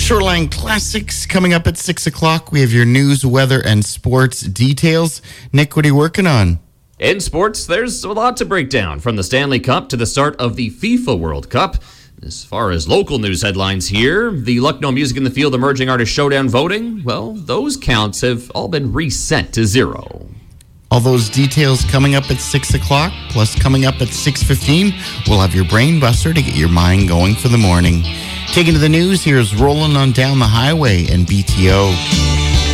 Shoreline Classics coming up at 6 o'clock. We have your news, weather, and sports details. Nick, what are you working on? In sports, there's a lot to break down, from the Stanley Cup to the start of the FIFA World Cup. As far as local news headlines here, the Lucknow Music in the Field Emerging Artist Showdown voting, well, those counts have all been reset to 0. All those details coming up at 6 o'clock, plus coming up at 6:15, we'll have your brain buster to get your mind going for the morning. Taking to the news, here's Rolling on Down the Highway and BTO.